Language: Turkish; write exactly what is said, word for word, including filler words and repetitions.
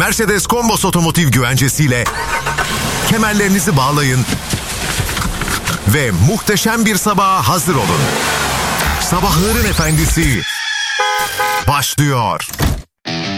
Mercedes Kombos otomotiv güvencesiyle kemerlerinizi bağlayın ve muhteşem bir sabaha hazır olun. Sabahların efendisi başlıyor.